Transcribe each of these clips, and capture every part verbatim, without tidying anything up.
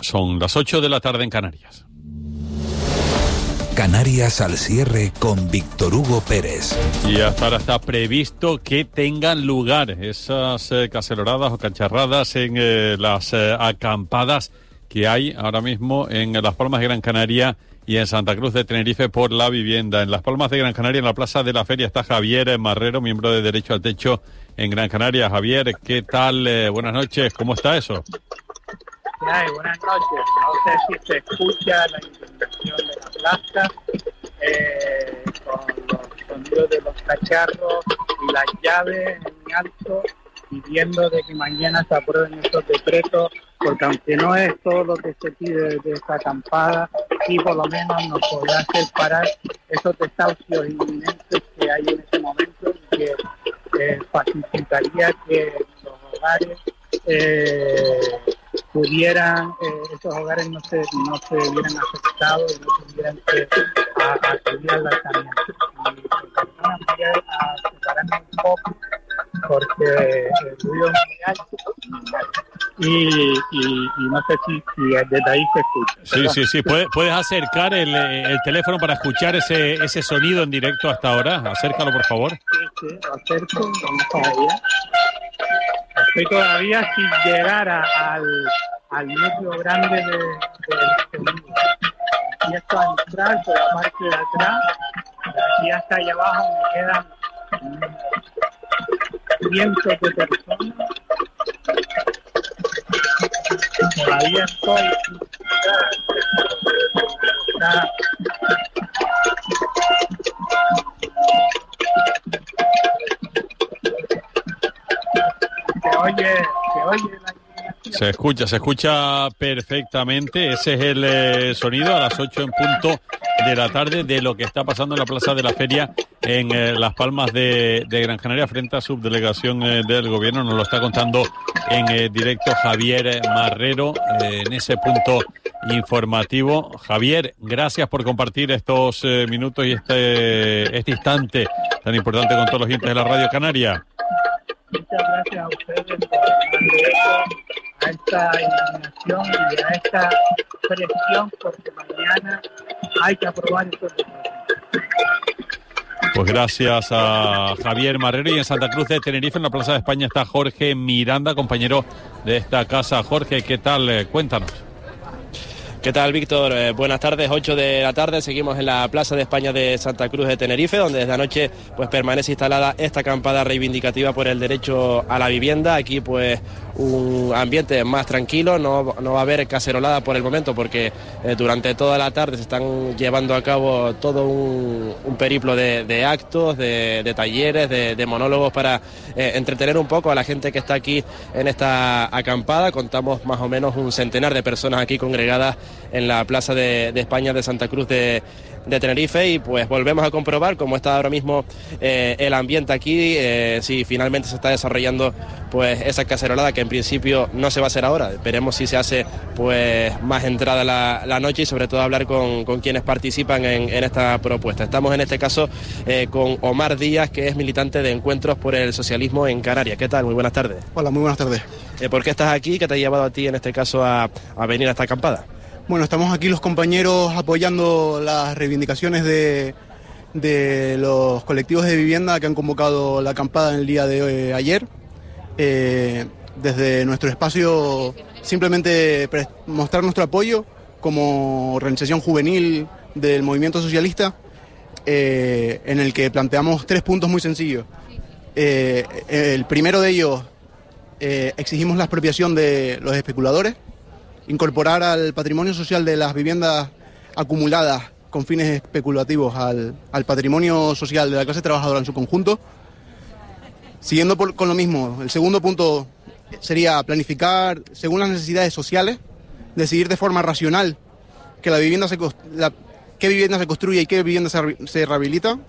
Son las ocho de la tarde en Canarias. Canarias al cierre con Víctor Hugo Pérez. Y hasta ahora está previsto que tengan lugar esas eh, caceroradas o cacharradas en eh, las eh, acampadas que hay ahora mismo en Las Palmas de Gran Canaria y en Santa Cruz de Tenerife por la vivienda. En Las Palmas de Gran Canaria, en la Plaza de la Feria, está Javier Marrero, miembro de Derecho al Techo en Gran Canaria. Javier, ¿qué tal? Eh, buenas noches, ¿cómo está eso? Ay, buenas noches. No sé si se escucha la iluminación de la plaza, eh, con los sonidos de los cacharros y las llaves en alto, pidiendo de que mañana se aprueben estos decretos, porque aunque no es todo lo que se pide de esta acampada, sí por lo menos nos podrá hacer parar esos desahucios inminentes que hay en ese momento y que eh, facilitaría que los hogares eh, pudieran, eh, esos hogares no se, no se vieran afectados y no tuvieran que a, acudir al lanzamiento. Y pues, voy a separarme un poco porque el ruido es muy alto y, y, y no sé si, si desde ahí se escucha. Sí, ¿Perdón? sí, sí. ¿Puedes, puedes acercar el, el teléfono para escuchar ese, ese sonido en directo hasta ahora? Acércalo, por favor. Sí, sí, lo acerco, vamos para allá. Estoy todavía sin llegar a, al, al núcleo grande de, del sonido. Empiezo a entrar por la parte de atrás, de aquí hasta allá abajo me quedan cientos de personas. Todavía estoy está se oye, se oye la iluminación. Se escucha, se escucha perfectamente. Ese es el eh, sonido a las ocho en punto de la tarde de lo que está pasando en la Plaza de la Feria en eh, Las Palmas de, de Gran Canaria frente a subdelegación eh, del gobierno. Nos lo está contando en eh, directo Javier Marrero eh, en ese punto informativo. Javier, gracias por compartir estos eh, minutos y este, este instante tan importante con todos los oyentes de la Radio Canaria. Muchas gracias a ustedes por darle eco a esta iluminación y a esta presión, porque mañana hay que aprobar estos decretos. Pues gracias a Javier Marrero. Y en Santa Cruz de Tenerife, en la Plaza de España, está Jorge Miranda, compañero de esta casa. Jorge, ¿qué tal? Cuéntanos. ¿Qué tal, Víctor? Eh, buenas tardes, ocho de la tarde, seguimos en la Plaza de España de Santa Cruz de Tenerife, donde desde anoche pues permanece instalada esta acampada reivindicativa por el derecho a la vivienda. Aquí pues un ambiente más tranquilo, no, no va a haber cacerolada por el momento porque eh, durante toda la tarde se están llevando a cabo todo un, un periplo de, de actos, de, de talleres, de, de monólogos para eh, entretener un poco a la gente que está aquí en esta acampada. Contamos más o menos un centenar de personas aquí congregadas en la Plaza de, de España de Santa Cruz de, de Tenerife, y pues volvemos a comprobar cómo está ahora mismo eh, el ambiente aquí, eh, si finalmente se está desarrollando pues esa cacerolada que en principio no se va a hacer ahora. Veremos si se hace pues más entrada la, la noche y sobre todo hablar con, con quienes participan en, en esta propuesta. Estamos en este caso eh, con Omar Díaz, que es militante de Encuentros por el Socialismo en Canarias. ¿Qué tal? Muy buenas tardes. Hola, muy buenas tardes. Eh, ¿Por qué estás aquí? ¿Qué te ha llevado a ti en este caso a, a venir a esta acampada? Bueno, estamos aquí los compañeros apoyando las reivindicaciones de, de los colectivos de vivienda que han convocado la acampada en el día de eh, ayer. Eh, desde nuestro espacio simplemente mostrar nuestro apoyo como organización juvenil del movimiento socialista, eh, en el que planteamos tres puntos muy sencillos. Eh, el primero de ellos, eh, exigimos la expropiación de los especuladores, incorporar al patrimonio social de las viviendas acumuladas con fines especulativos al, al patrimonio social de la clase trabajadora en su conjunto. Siguiendo por, con lo mismo, el segundo punto sería planificar según las necesidades sociales, decidir de forma racional que la vivienda se, la, qué vivienda se construye y qué vivienda se, se rehabilita.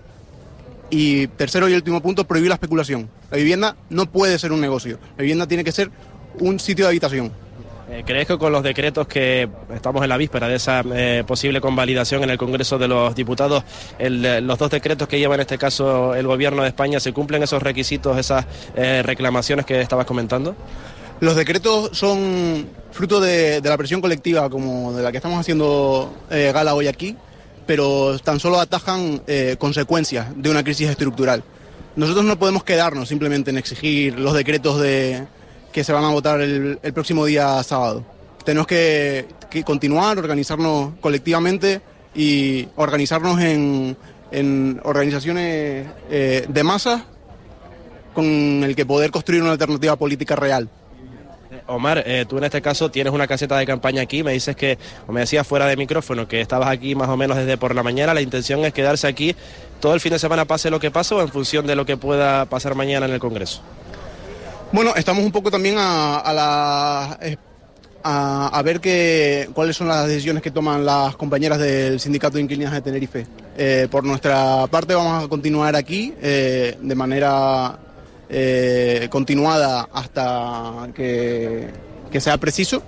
Y tercero y último punto, prohibir la especulación. La vivienda no puede ser un negocio, la vivienda tiene que ser un sitio de habitación. ¿Crees que con los decretos que estamos en la víspera de esa eh, posible convalidación en el Congreso de los Diputados, el, los dos decretos que lleva en este caso el Gobierno de España, se cumplen esos requisitos, esas eh, reclamaciones que estabas comentando? Los decretos son fruto de, de la presión colectiva, como de la que estamos haciendo eh, gala hoy aquí, pero tan solo atajan eh, consecuencias de una crisis estructural. Nosotros no podemos quedarnos simplemente en exigir los decretos de, que se van a votar el, el próximo día sábado. Tenemos que, que continuar, organizarnos colectivamente y organizarnos en, en organizaciones eh, de masas con el que poder construir una alternativa política real. Omar, eh, tú en este caso tienes una caseta de campaña aquí, me dices que, o me decías fuera de micrófono, que estabas aquí más o menos desde por la mañana. La intención es quedarse aquí todo el fin de semana, pase lo que pase, o en función de lo que pueda pasar mañana en el Congreso. Bueno, estamos un poco también a, a, la, a, a ver que, cuáles son las decisiones que toman las compañeras del Sindicato de Inquilinos de Tenerife. Eh, por nuestra parte vamos a continuar aquí eh, de manera eh, continuada hasta que, que sea preciso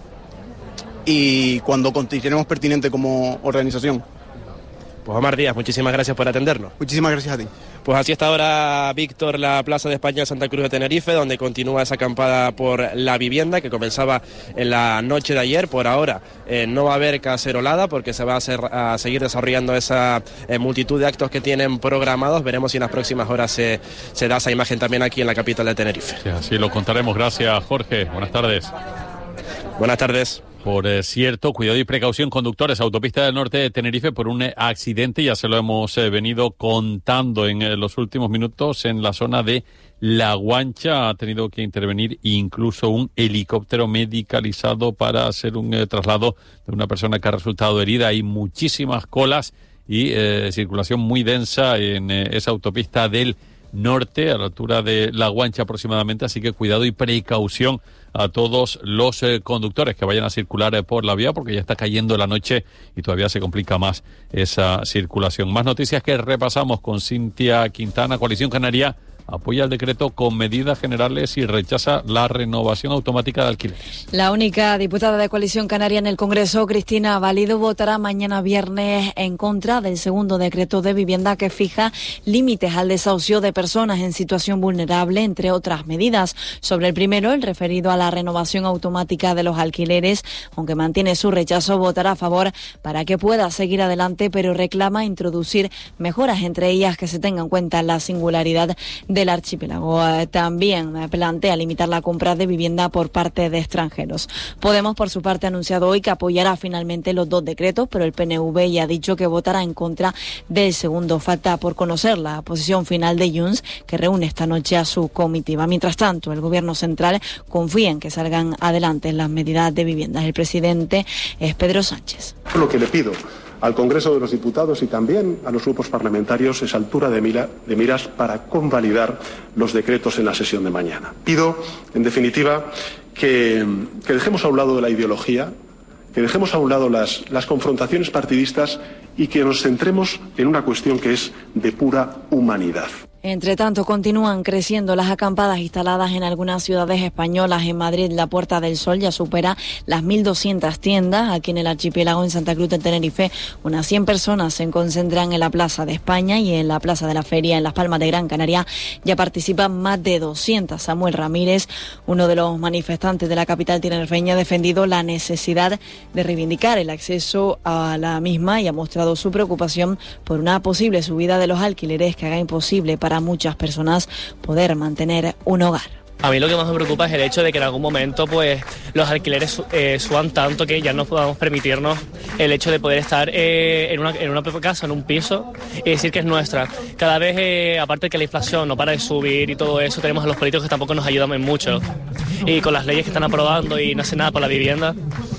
y cuando consideremos pertinente como organización. Pues Omar Díaz, muchísimas gracias por atendernos. Muchísimas gracias a ti. Pues así está ahora, Víctor, la Plaza de España de Santa Cruz de Tenerife, donde continúa esa acampada por la vivienda que comenzaba en la noche de ayer. Por ahora eh, no va a haber cacerolada porque se va a, hacer, a seguir desarrollando esa eh, multitud de actos que tienen programados. Veremos si en las próximas horas se, se da esa imagen también aquí en la capital de Tenerife. Sí, así lo contaremos. Gracias, Jorge. Buenas tardes. Buenas tardes. Por eh, cierto, cuidado y precaución, conductores, autopista del norte de Tenerife por un eh, accidente, ya se lo hemos eh, venido contando en eh, los últimos minutos en la zona de La Guancha. Ha tenido que intervenir incluso un helicóptero medicalizado para hacer un eh, traslado de una persona que ha resultado herida. Hay muchísimas colas y eh, circulación muy densa en eh, esa autopista del norte, a la altura de La Guancha aproximadamente, así que cuidado y precaución a todos los eh, conductores que vayan a circular eh, por la vía, porque ya está cayendo la noche y todavía se complica más esa circulación. Más noticias que repasamos con Cintia Quintana. Coalición Canaria apoya el decreto con medidas generales y rechaza la renovación automática de alquileres. La única diputada de Coalición Canaria en el Congreso, Cristina Valido, votará mañana viernes en contra del segundo decreto de vivienda que fija límites al desahucio de personas en situación vulnerable, entre otras medidas. Sobre el primero, el referido a la renovación automática de los alquileres, aunque mantiene su rechazo, votará a favor para que pueda seguir adelante, pero reclama introducir mejoras, entre ellas que se tenga en cuenta la singularidad de del archipiélago. También plantea limitar la compra de vivienda por parte de extranjeros. Podemos, por su parte, ha anunciado hoy que apoyará finalmente los dos decretos, pero el P N V ya ha dicho que votará en contra del segundo. Falta por conocer la posición final de Junts, que reúne esta noche a su comitiva. Mientras tanto, el Gobierno central confía en que salgan adelante las medidas de vivienda. El presidente es Pedro Sánchez. Lo que le pido al Congreso de los Diputados y también a los grupos parlamentarios es altura de, mira, de miras para convalidar los decretos en la sesión de mañana. Pido, en definitiva, que, que dejemos a un lado la ideología, que dejemos a un lado las, las confrontaciones partidistas y que nos centremos en una cuestión que es de pura humanidad. Entre tanto, continúan creciendo las acampadas instaladas en algunas ciudades españolas. En Madrid, la Puerta del Sol ya supera las mil doscientas tiendas. Aquí en el archipiélago, en Santa Cruz de Tenerife, unas cien personas se concentran en la Plaza de España, y en la Plaza de la Feria, en Las Palmas de Gran Canaria, ya participan más de doscientas. Samuel Ramírez, uno de los manifestantes de la capital tinerfeña, ha defendido la necesidad de reivindicar el acceso a la misma y ha mostrado su preocupación por una posible subida de los alquileres que haga imposible para para muchas personas poder mantener un hogar. A mí lo que más me preocupa es el hecho de que en algún momento pues los alquileres eh, suban tanto que ya no podamos permitirnos el hecho de poder estar eh, en, una, en una casa, en un piso, y decir que es nuestra. Cada vez, eh, aparte de que la inflación no para de subir y todo eso, tenemos a los políticos que tampoco nos ayudan en mucho. Y con las leyes que están aprobando y no hacen nada por la vivienda,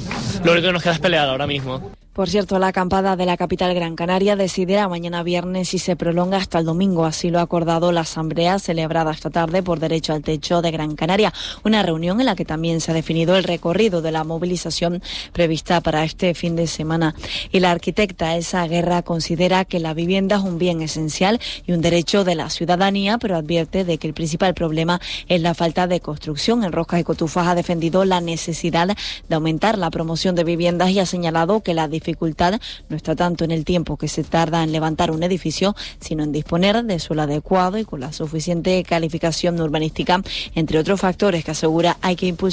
lo único que nos queda es pelear ahora mismo. Por cierto, la acampada de la capital Gran Canaria decidirá mañana viernes si se prolonga hasta el domingo. Así lo ha acordado la asamblea celebrada esta tarde por Derecho al Techo de Gran Canaria. Una reunión en la que también se ha definido el recorrido de la movilización prevista para este fin de semana. Y la arquitecta Elsa Guerra considera que la vivienda es un bien esencial y un derecho de la ciudadanía, pero advierte de que el principal problema es la falta de construcción. En Roscas y Cotufas ha defendido la necesidad de aumentar la promoción de viviendas y ha señalado que la dificultad no está tanto en el tiempo que se tarda en levantar un edificio, sino en disponer de suelo adecuado y con la suficiente calificación urbanística, entre otros factores que asegura hay que impulsar.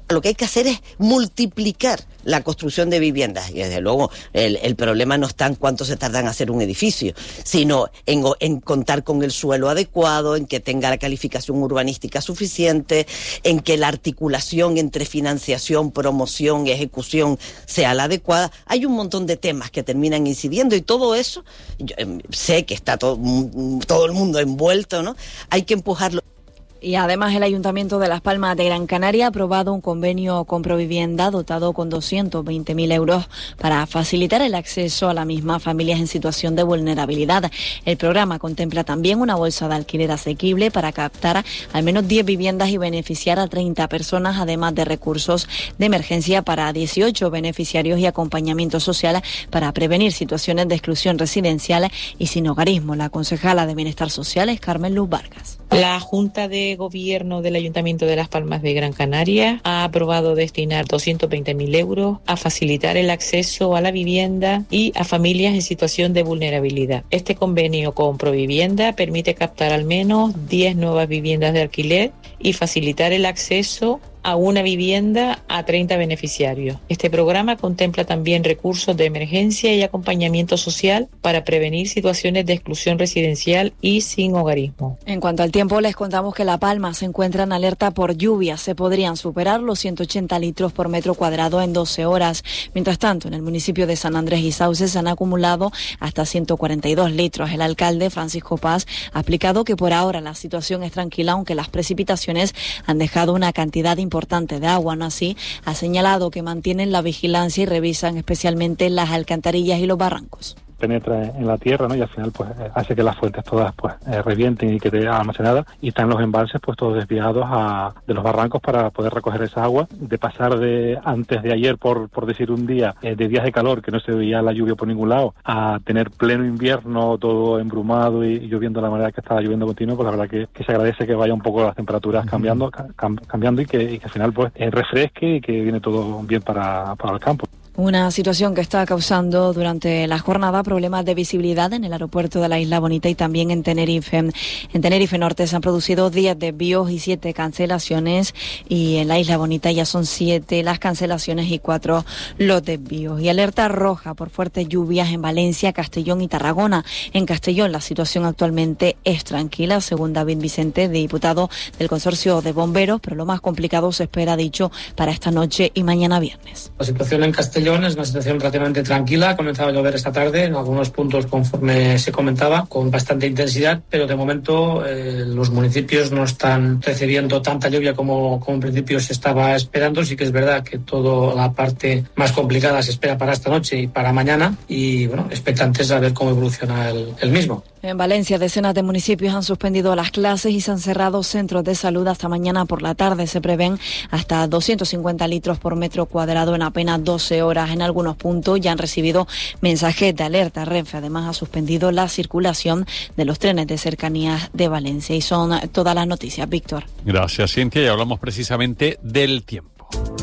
Lo que hay que hacer es multiplicar la construcción de viviendas. Y desde luego el, el problema no está en cuánto se tarda en hacer un edificio, sino en, en contar con el suelo adecuado, en que tenga la calificación urbanística suficiente, en que la articulación entre financiación, promoción y ejecución sea la adecuada. Hay un montón de temas que terminan incidiendo y todo eso, yo eh, sé que está todo, todo el mundo envuelto, ¿no? Hay que empujarlo. Y además el Ayuntamiento de Las Palmas de Gran Canaria ha aprobado un convenio con Provivienda dotado con doscientos veinte mil euros para facilitar el acceso a la misma a familias en situación de vulnerabilidad. El programa contempla también una bolsa de alquiler asequible para captar al menos diez viviendas y beneficiar a treinta personas, además de recursos de emergencia para dieciocho beneficiarios y acompañamiento social para prevenir situaciones de exclusión residencial y sin hogarismo. La concejala de Bienestar Social es Carmen Luz Vargas. La Junta de Gobierno del Ayuntamiento de Las Palmas de Gran Canaria ha aprobado destinar doscientos veinte mil euros a facilitar el acceso a la vivienda y a familias en situación de vulnerabilidad. Este convenio con Provivienda permite captar al menos diez nuevas viviendas de alquiler y facilitar el acceso a una vivienda a treinta beneficiarios. Este programa contempla también recursos de emergencia y acompañamiento social para prevenir situaciones de exclusión residencial y sin hogarismo. En cuanto al tiempo, les contamos que La Palma se encuentra en alerta por lluvias. Se podrían superar los ciento ochenta litros por metro cuadrado en doce horas. Mientras tanto, en el municipio de San Andrés y Sauces se han acumulado hasta ciento cuarenta y dos litros. El alcalde, Francisco Paz, ha explicado que por ahora la situación es tranquila, aunque las precipitaciones han dejado una cantidad importante de agua. No así, ha señalado que mantienen la vigilancia y revisan especialmente las alcantarillas y los barrancos. Penetra en la tierra, ¿no? Y al final pues hace que las fuentes todas pues eh, revienten y queden almacenadas, y están los embalses pues todos desviados a, de los barrancos para poder recoger esa agua. De pasar de antes de ayer, por por decir un día, eh, de días de calor que no se veía la lluvia por ningún lado, a tener pleno invierno, todo embrumado y, y lloviendo de la manera que estaba lloviendo continuo, pues la verdad que, que se agradece que vaya un poco las temperaturas cambiando, cam, cambiando y que, y que al final pues eh, refresque y que viene todo bien para, para el campo. Una situación que está causando durante la jornada problemas de visibilidad en el aeropuerto de la Isla Bonita y también en Tenerife. En Tenerife Norte se han producido diez desvíos y siete cancelaciones, y en la Isla Bonita ya son siete las cancelaciones y cuatro los desvíos. Y alerta roja por fuertes lluvias en Valencia, Castellón y Tarragona. En Castellón la situación actualmente es tranquila, según David Vicente, diputado del Consorcio de Bomberos, pero lo más complicado se espera, dicho, para esta noche y mañana viernes. La situación en Castellón es una situación relativamente tranquila. Ha comenzado a llover esta tarde en algunos puntos, conforme se comentaba, con bastante intensidad, pero de momento eh, los municipios no están recibiendo tanta lluvia como, como en principio se estaba esperando. Sí que es verdad que toda la parte más complicada se espera para esta noche y para mañana, y bueno, expectantes a ver cómo evoluciona el, el mismo. En Valencia, decenas de municipios han suspendido las clases y se han cerrado centros de salud hasta mañana por la tarde. Se prevén hasta doscientos cincuenta litros por metro cuadrado en apenas doce horas. En algunos puntos ya han recibido mensajes de alerta. Renfe además ha suspendido la circulación de los trenes de cercanías de Valencia. Y son todas las noticias. Víctor. Gracias, Cintia. Y hablamos precisamente del tiempo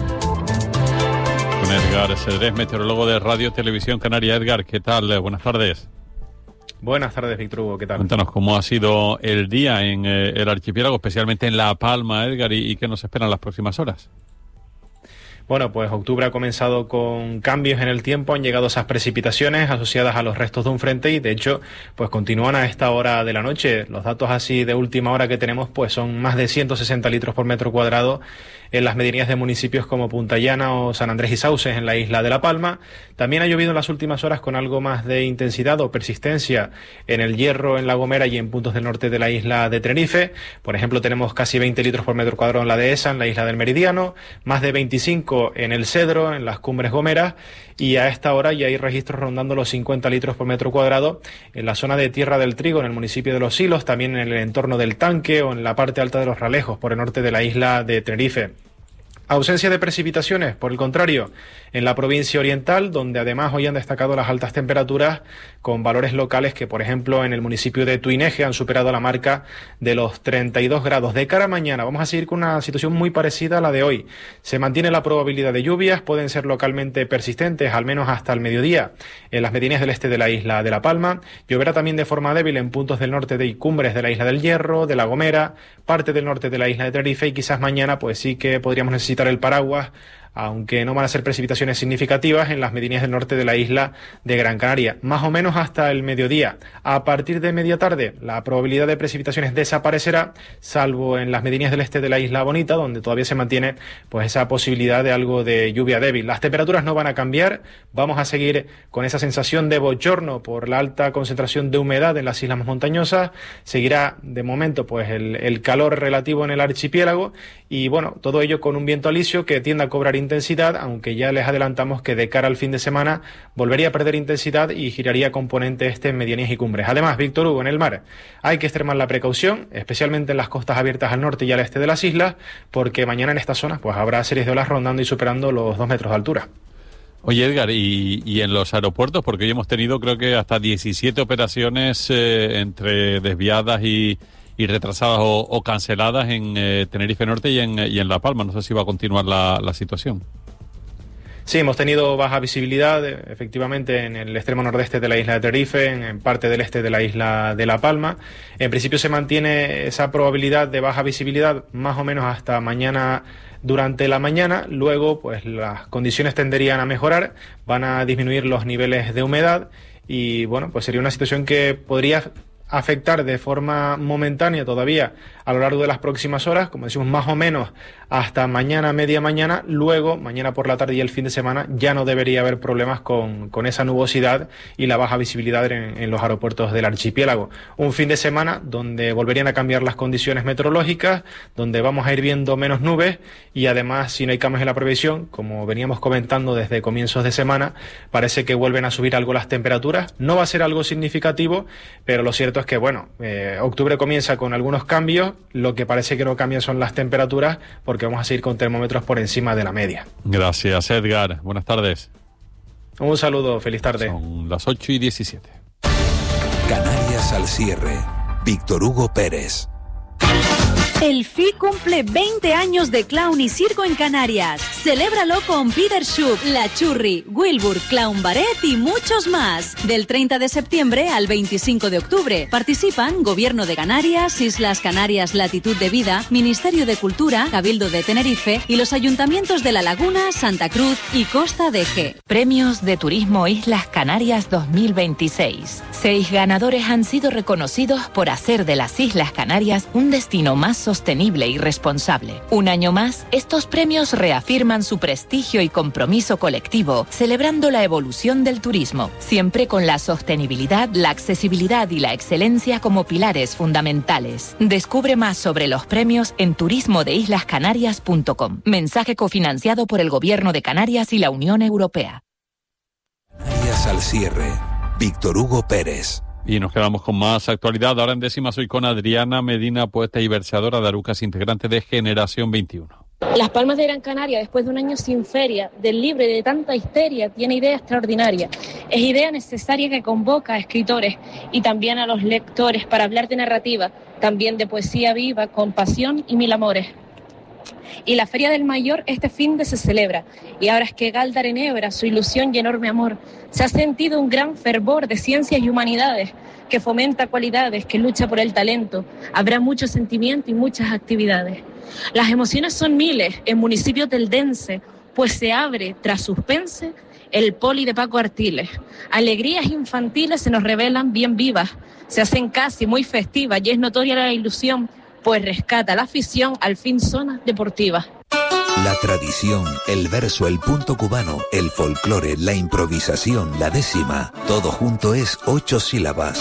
con Edgar Cedrés, meteorólogo de Radio Televisión Canaria. Edgar, ¿qué tal? Buenas tardes. Buenas tardes, Víctor Hugo, ¿qué tal? Cuéntanos cómo ha sido el día en eh, el archipiélago, especialmente en La Palma, Edgar, y, y qué nos esperan las próximas horas. Bueno, pues octubre ha comenzado con cambios en el tiempo, han llegado esas precipitaciones asociadas a los restos de un frente y de hecho pues continúan a esta hora de la noche. Los datos así de última hora que tenemos pues son más de ciento sesenta litros por metro cuadrado en las medianías de municipios como Punta Llana o San Andrés y Sauces en la isla de La Palma. También ha llovido en las últimas horas con algo más de intensidad o persistencia en el Hierro, en La Gomera y en puntos del norte de la isla de Tenerife. Por ejemplo, tenemos casi veinte litros por metro cuadrado en la Dehesa, en la isla del Meridiano, más de veinticinco en el Cedro, en las Cumbres Gomeras, y a esta hora ya hay registros rondando los cincuenta litros por metro cuadrado en la zona de Tierra del Trigo, en el municipio de Los Silos, también en el entorno del Tanque o en la parte alta de los Ralejos, por el norte de la isla de Tenerife. Ausencia de precipitaciones, por el contrario, en la provincia oriental, donde además hoy han destacado las altas temperaturas con valores locales que, por ejemplo, en el municipio de Tuineje han superado la marca de los treinta y dos grados. De cara a mañana vamos a seguir con una situación muy parecida a la de hoy. Se mantiene la probabilidad de lluvias, pueden ser localmente persistentes, al menos hasta el mediodía, en las medianías del este de la isla de La Palma. Lloverá también de forma débil en puntos del norte de y cumbres de la isla del Hierro, de La Gomera, parte del norte de la isla de Tenerife, y quizás mañana pues sí que podríamos necesitar necesitar el paraguas, aunque no van a ser precipitaciones significativas en las medianías del norte de la isla de Gran Canaria, más o menos hasta el mediodía. A partir de media tarde, la probabilidad de precipitaciones desaparecerá, salvo en las medianías del este de la Isla Bonita, donde todavía se mantiene pues esa posibilidad de algo de lluvia débil. Las temperaturas no van a cambiar, vamos a seguir con esa sensación de bochorno por la alta concentración de humedad en las islas más montañosas. Seguirá de momento pues el, el calor relativo en el archipiélago y bueno, todo ello con un viento alisio que tiende a cobrar intensidad, aunque ya les adelantamos que de cara al fin de semana volvería a perder intensidad y giraría componente este en medianías y cumbres. Además, Víctor Hugo, en el mar hay que extremar la precaución, especialmente en las costas abiertas al norte y al este de las islas, porque mañana en estas zonas pues habrá series de olas rondando y superando los dos metros de altura. Oye, Edgar, y, y en los aeropuertos, porque hoy hemos tenido creo que hasta diecisiete operaciones eh, entre desviadas y, y retrasadas o, o canceladas en eh, Tenerife Norte y en, y en La Palma. No sé si va a continuar la, la situación. Sí, hemos tenido baja visibilidad, efectivamente, en el extremo nordeste de la isla de Tenerife, en, en parte del este de la isla de La Palma. En principio se mantiene esa probabilidad de baja visibilidad más o menos hasta mañana durante la mañana. Luego, pues las condiciones tenderían a mejorar, van a disminuir los niveles de humedad y, bueno, pues sería una situación que podría afectar de forma momentánea todavía a lo largo de las próximas horas, como decimos, más o menos hasta mañana, media mañana. Luego, mañana por la tarde y el fin de semana, ya no debería haber problemas con, con esa nubosidad y la baja visibilidad en, en los aeropuertos del archipiélago. Un fin de semana donde volverían a cambiar las condiciones meteorológicas, donde vamos a ir viendo menos nubes y además, si no hay cambios en la previsión, como veníamos comentando desde comienzos de semana, parece que vuelven a subir algo las temperaturas. No va a ser algo significativo, pero lo cierto es que, bueno, eh, octubre comienza con algunos cambios. Lo que parece que no cambia son las temperaturas, porque vamos a seguir con termómetros por encima de la media. Gracias, Edgar. Buenas tardes. Un saludo, feliz tarde. Son las ocho y diecisiete. Canarias al cierre. Víctor Hugo Pérez. El F I cumple veinte años de clown y circo en Canarias. Celébralo con Peter Schupp, La Churri, Wilbur, Clown Barret y muchos más. Del treinta de septiembre al veinticinco de octubre. Participan Gobierno de Canarias, Islas Canarias Latitud de Vida, Ministerio de Cultura, Cabildo de Tenerife y los ayuntamientos de La Laguna, Santa Cruz y Costa de G. Premios de Turismo Islas Canarias dos mil veintiséis. Seis ganadores han sido reconocidos por hacer de las Islas Canarias un destino más sostenible y responsable. Un año más, estos premios reafirman su prestigio y compromiso colectivo, celebrando la evolución del turismo, siempre con la sostenibilidad, la accesibilidad y la excelencia como pilares fundamentales. Descubre más sobre los premios en turismo de islas canarias punto com. Mensaje cofinanciado por el Gobierno de Canarias y la Unión Europea. Canarias al cierre. Víctor Hugo Pérez. Y nos quedamos con más actualidad. Ahora en décima soy con Adriana Medina, poeta y versadora de Arucas, integrante de Generación veintiuno. Las Palmas de Gran Canaria, después de un año sin feria, del libre de tanta histeria, tiene idea extraordinaria. Es idea necesaria que convoca a escritores y también a los lectores para hablar de narrativa, también de poesía viva, con pasión y mil amores. Y la Feria del Mayor este fin de se celebra, y ahora es que Galdar enhebra su ilusión y enorme amor. Se ha sentido un gran fervor de ciencias y humanidades, que fomenta cualidades, que lucha por el talento. Habrá mucho sentimiento y muchas actividades. Las emociones son miles en municipios del Dense, pues se abre, tras suspense, el poli de Paco Artiles. Alegrías infantiles se nos revelan bien vivas, se hacen casi muy festivas, y es notoria la ilusión, pues rescata la afición al fin zonas deportivas. La tradición, el verso, el punto cubano, el folclore, la improvisación, la décima, todo junto es ocho sílabas.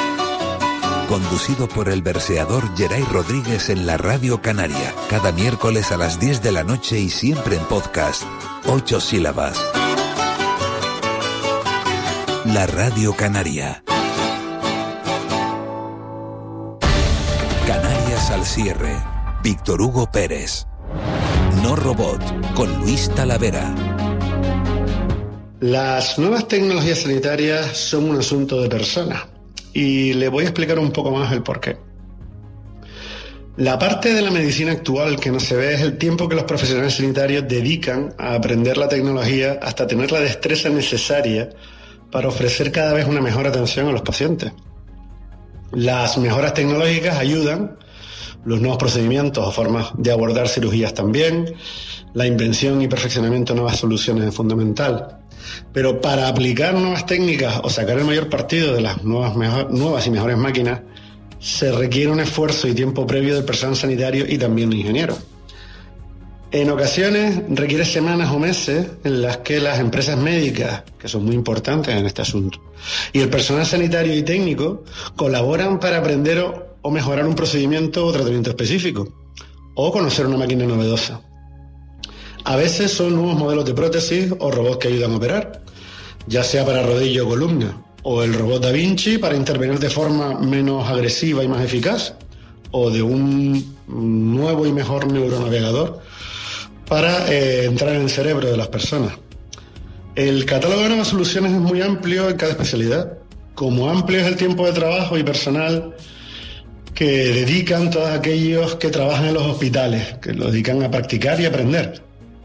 Conducido por el verseador Geray Rodríguez en la Radio Canaria, cada miércoles a las diez de la noche y siempre en podcast. Ocho sílabas. La Radio Canaria. Canarias al cierre. Víctor Hugo Pérez. No Robot, con Luis Talavera. Las nuevas tecnologías sanitarias son un asunto de personas y le voy a explicar un poco más el porqué. La parte de la medicina actual que no se ve es el tiempo que los profesionales sanitarios dedican a aprender la tecnología hasta tener la destreza necesaria para ofrecer cada vez una mejor atención a los pacientes. Las mejoras tecnológicas ayudan los nuevos procedimientos o formas de abordar cirugías también, la invención y perfeccionamiento de nuevas soluciones es fundamental. Pero para aplicar nuevas técnicas o sacar el mayor partido de las nuevas, mejor, nuevas y mejores máquinas, se requiere un esfuerzo y tiempo previo del personal sanitario y también de ingenieros. En ocasiones requiere semanas o meses en las que las empresas médicas, que son muy importantes en este asunto, y el personal sanitario y técnico colaboran para aprender o, o mejorar un procedimiento o tratamiento específico, o conocer una máquina novedosa. A veces son nuevos modelos de prótesis o robots que ayudan a operar, ya sea para rodilla o columna, o el robot Da Vinci para intervenir de forma menos agresiva y más eficaz, o de un nuevo y mejor neuronavegador para eh, entrar en el cerebro de las personas. El catálogo de nuevas soluciones es muy amplio en cada especialidad, como amplio es el tiempo de trabajo y personal que dedican todos aquellos que trabajan en los hospitales, que lo dedican a practicar y aprender.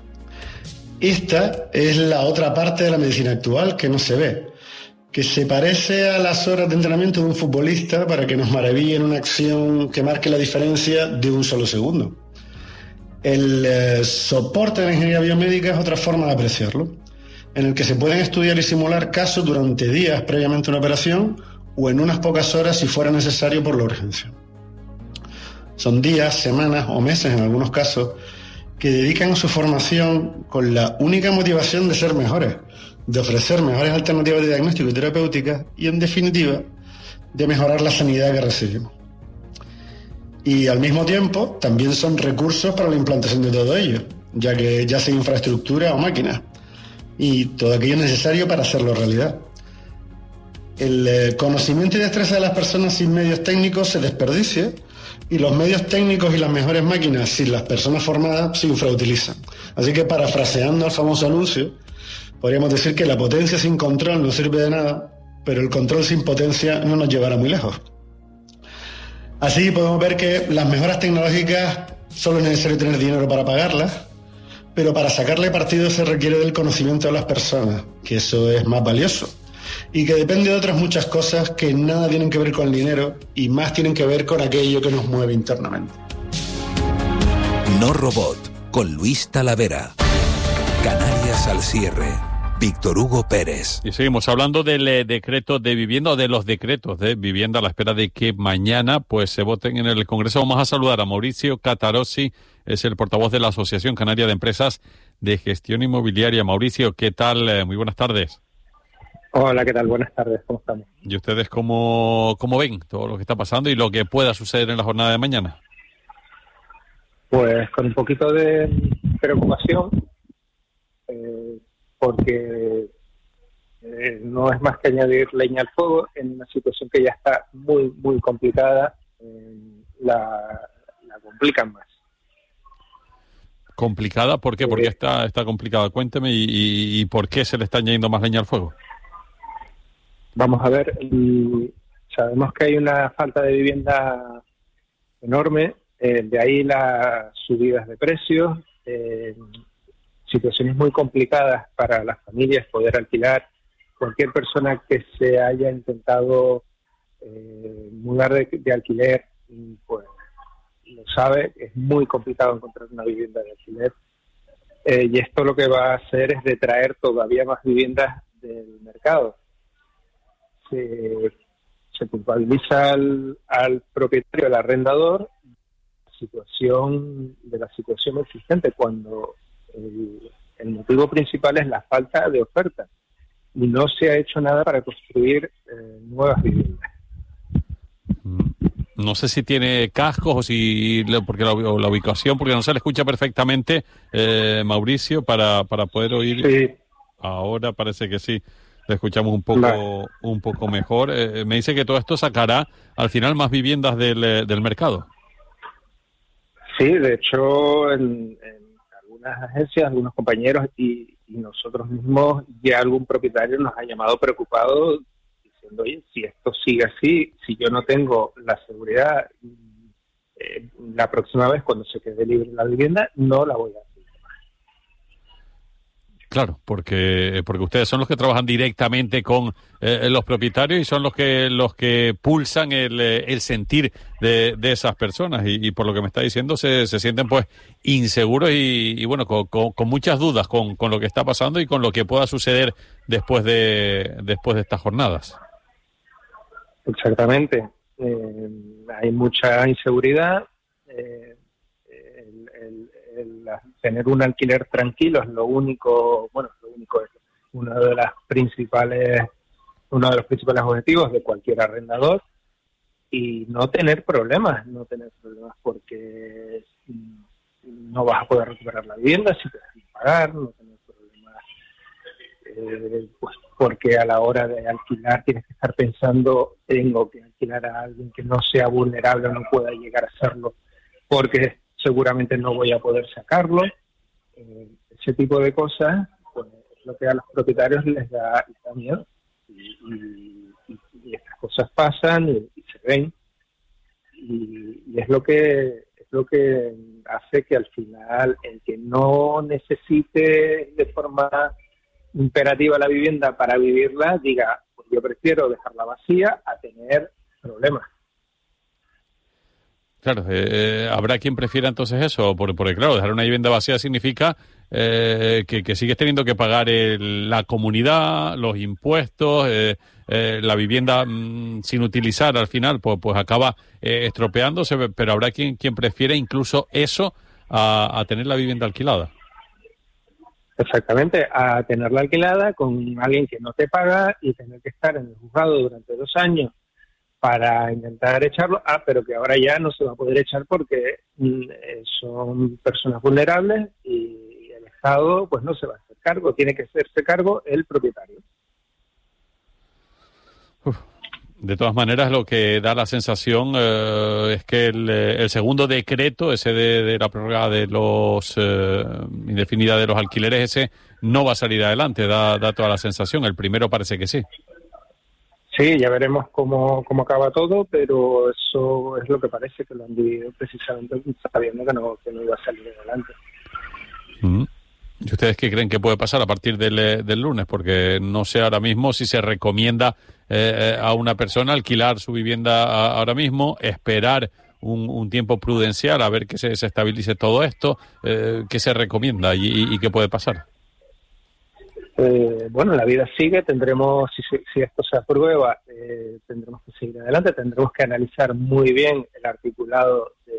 Esta es la otra parte de la medicina actual que no se ve, que se parece a las horas de entrenamiento de un futbolista para que nos maraville en una acción que marque la diferencia de un solo segundo. El eh, soporte de la ingeniería biomédica es otra forma de apreciarlo, en el que se pueden estudiar y simular casos durante días previamente a una operación o en unas pocas horas si fuera necesario por la urgencia. Son días, semanas o meses en algunos casos que dedican su formación con la única motivación de ser mejores, de ofrecer mejores alternativas de diagnóstico y terapéuticas y, en definitiva, de mejorar la sanidad que recibimos. Y al mismo tiempo también son recursos para la implantación de todo ello, ya que ya sea infraestructura o máquinas, y todo aquello necesario para hacerlo realidad. El eh, conocimiento y destreza de las personas sin medios técnicos se desperdicia, y los medios técnicos y las mejores máquinas sin las personas formadas se infrautilizan. Así que, parafraseando el famoso anuncio, podríamos decir que la potencia sin control no sirve de nada, pero el control sin potencia no nos llevará muy lejos. Así podemos ver que las mejoras tecnológicas solo es necesario tener dinero para pagarlas, pero para sacarle partido se requiere del conocimiento de las personas, que eso es más valioso, y que depende de otras muchas cosas que nada tienen que ver con el dinero y más tienen que ver con aquello que nos mueve internamente. No Robot, con Luis Talavera. Canarias al cierre. Víctor Hugo Pérez. Y seguimos hablando del eh, decreto de vivienda o de los decretos de vivienda a la espera de que mañana pues se voten en el Congreso. Vamos a saludar a Mauricio Catarossi, es el portavoz de la Asociación Canaria de Empresas de Gestión Inmobiliaria. Mauricio, ¿qué tal? Eh, muy buenas tardes. Hola, ¿qué tal? Buenas tardes, ¿cómo estamos? ¿Y ustedes cómo, cómo ven todo lo que está pasando y lo que pueda suceder en la jornada de mañana? Pues con un poquito de preocupación, eh, porque eh, no es más que añadir leña al fuego en una situación que ya está muy, muy complicada, eh, la, la complican más. ¿Complicada? ¿Por qué? ¿Por qué está, está complicada? Cuénteme y, y, y por qué se le está añadiendo más leña al fuego. Vamos a ver, y sabemos que hay una falta de vivienda enorme, eh, de ahí las subidas de precios, eh, situaciones muy complicadas para las familias poder alquilar. Cualquier persona que se haya intentado eh, mudar de, de alquiler, pues lo sabe, es muy complicado encontrar una vivienda de alquiler. Eh, y esto lo que va a hacer es detraer todavía más viviendas del mercado. Se, se culpabiliza al, al propietario, al arrendador, la situación, de la situación existente, cuando el, el motivo principal es la falta de oferta y no se ha hecho nada para construir eh, nuevas viviendas. No sé si tiene cascos o si porque la, o la ubicación, porque no se le escucha perfectamente, eh, Mauricio, para, para poder oír. Sí. Ahora parece que sí, le escuchamos un poco claro. un poco mejor. Eh, me dice que todo esto sacará al final más viviendas del, del mercado. Sí, de hecho, en, en algunas agencias, algunos compañeros y, y nosotros mismos, ya algún propietario nos ha llamado preocupado diciendo, oye, si esto sigue así, si yo no tengo la seguridad, eh, la próxima vez cuando se quede libre la vivienda, no la voy a hacer. Claro, porque porque ustedes son los que trabajan directamente con eh, los propietarios y son los que los que pulsan el, el sentir de, de esas personas y, y por lo que me está diciendo se, se sienten pues inseguros y, y bueno con, con, con muchas dudas con, con lo que está pasando y con lo que pueda suceder después de después de estas jornadas. Exactamente, eh, hay mucha inseguridad. Eh, el, el, el tener un alquiler tranquilo es lo único, bueno, lo único es uno de las principales, uno de los principales objetivos de cualquier arrendador, y no tener problemas, no tener problemas porque no vas a poder recuperar la vivienda si te dejan pagar, no tener problemas eh, pues porque a la hora de alquilar tienes que estar pensando, tengo que alquilar a alguien que no sea vulnerable o no pueda llegar a serlo porque seguramente no voy a poder sacarlo. Eh, ese tipo de cosas, pues es lo que a los propietarios les da, les da miedo. Y, y, y estas cosas pasan y, y se ven. Y, y es lo que es lo que hace que al final el que no necesite de forma imperativa la vivienda para vivirla diga, pues yo prefiero dejarla vacía a tener problemas. Claro, eh, habrá quien prefiera entonces eso, porque, porque claro, dejar una vivienda vacía significa eh, que, que sigues teniendo que pagar el, la comunidad, los impuestos, eh, eh, la vivienda mmm, sin utilizar al final, pues, pues acaba eh, estropeándose, pero habrá quien, quien prefiere incluso eso a, a tener la vivienda alquilada. Exactamente, a tenerla alquilada con alguien que no te paga y tener que estar en el juzgado durante dos años para intentar echarlo, ah, pero que ahora ya no se va a poder echar porque mm, son personas vulnerables y el Estado pues no se va a hacer cargo, tiene que hacerse cargo el propietario. Uf. De todas maneras, lo que da la sensación eh, es que el, el segundo decreto, ese de, de la prórroga de los eh, indefinida de los alquileres, ese no va a salir adelante, da, da toda la sensación. El primero parece que sí. Sí, ya veremos cómo, cómo acaba todo, pero eso es lo que parece, que lo han dividido precisamente sabiendo que no, que no iba a salir adelante. Mm. ¿Y ustedes qué creen que puede pasar a partir del, del lunes? Porque no sé ahora mismo si se recomienda eh, a una persona alquilar su vivienda a, ahora mismo, esperar un, un tiempo prudencial a ver que se, se estabilice todo esto. Eh, ¿Qué se recomienda y, y, y qué puede pasar? Eh, bueno, la vida sigue, tendremos, si, si esto se aprueba, eh, tendremos que seguir adelante, tendremos que analizar muy bien el articulado de